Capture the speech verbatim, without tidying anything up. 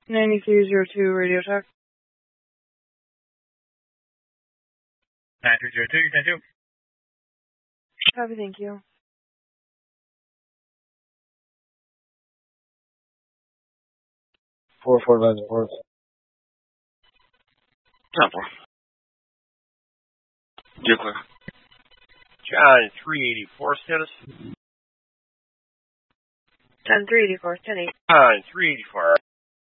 ninety-three zero two Radio Talk. nine three zero two, thank you. Copy, thank you. Four four nine four. Ten four. You're clear. John three eighty four status. Ten three eighty four. Ten eight. John three eighty four.